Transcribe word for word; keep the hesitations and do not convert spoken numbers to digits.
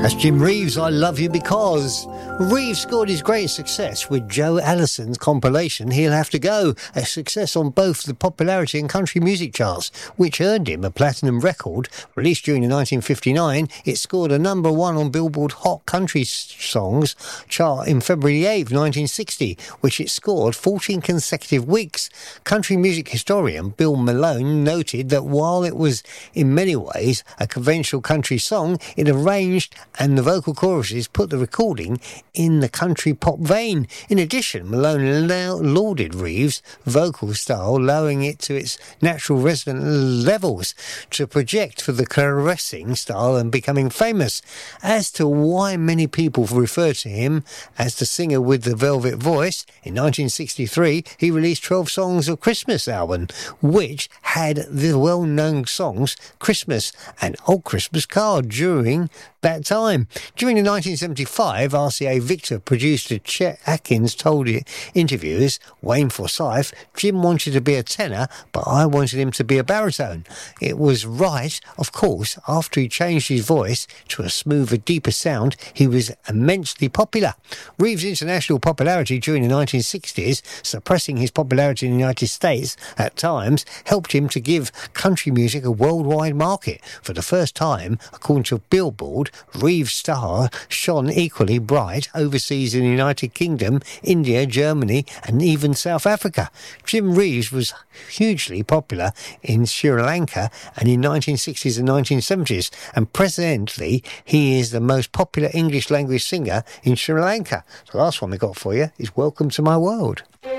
That's Jim Reeves, I Love You Because. Reeves scored his greatest success with Joe Allison's compilation He'll Have to Go, a success on both the popularity and country music charts, which earned him a platinum record. Released during the nineteen fifty-nine, it scored a number one on Billboard Hot Country Songs chart in February eighth, nineteen sixty, which it scored fourteen consecutive weeks. Country music historian Bill Malone noted that while it was in many ways a conventional country song, it arranged and the vocal choruses put the recording in the country pop vein. In addition, Malone lauded Reeves' vocal style, lowering it to its natural resonant levels to project for the caressing style and becoming famous. As to why many people refer to him as the singer with the velvet voice, in nineteen sixty-three he released twelve Songs of Christmas album, which had the well-known songs Christmas and Old Christmas Card during that time. During the nineteen seventy-five R C A Victor producer Chet Atkins told interviewers, Wayne Forsyth, Jim wanted to be a tenor, but I wanted him to be a baritone. It was right, of course. After he changed his voice to a smoother, deeper sound, he was immensely popular. Reeves' international popularity during the nineteen sixties, suppressing his popularity in the United States at times, helped him to give country music a worldwide market. For the first time, according to Billboard, Reeves' star shone equally bright overseas in the United Kingdom, India, Germany and even South Africa. Jim Reeves was hugely popular in Sri Lanka and in nineteen sixties and nineteen seventies, and presently he is the most popular English language singer in Sri Lanka. The last one we got for you is Welcome to My World.